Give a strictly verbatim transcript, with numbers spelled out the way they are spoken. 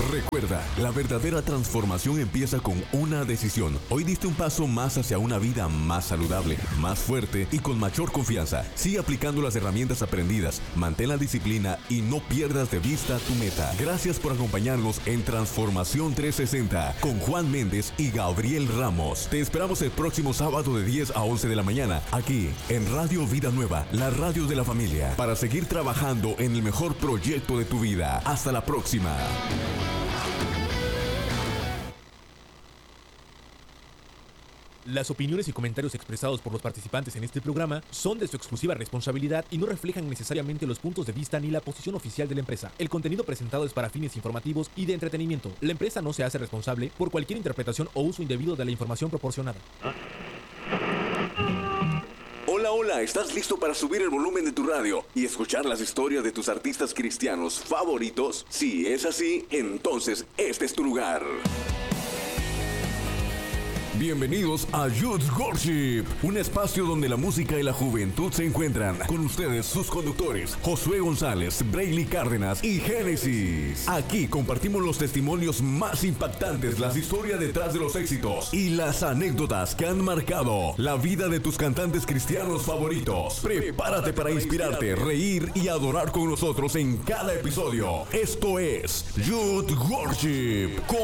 Recuerda, la verdadera transformación empieza con una decisión. Hoy diste un paso más hacia una vida más saludable, más fuerte y con mayor confianza. Sigue aplicando las herramientas aprendidas, mantén la disciplina y no pierdas de vista tu meta. Gracias por acompañarnos en Transformación trescientos sesenta con Juan Méndez y Gabriel Ramos. Te esperamos el próximo sábado de diez a once de la mañana, aquí en Radio Vida Nueva, la radio de la familia, para seguir trabajando en el mejor proyecto de tu vida. Hasta la próxima. Las opiniones y comentarios expresados por los participantes en este programa son de su exclusiva responsabilidad y no reflejan necesariamente los puntos de vista ni la posición oficial de la empresa. El contenido presentado es para fines informativos y de entretenimiento. La empresa no se hace responsable por cualquier interpretación o uso indebido de la información proporcionada. Hola, hola, ¿estás listo para subir el volumen de tu radio y escuchar las historias de tus artistas cristianos favoritos? Si es así, entonces este es tu lugar. Bienvenidos a Youth Worship, un espacio donde la música y la juventud se encuentran. Con ustedes, sus conductores, Josué González, Brayley Cárdenas y Génesis. Aquí compartimos los testimonios más impactantes, las historias detrás de los éxitos y las anécdotas que han marcado la vida de tus cantantes cristianos favoritos. Prepárate para inspirarte, reír y adorar con nosotros en cada episodio. Esto es Youth Worship.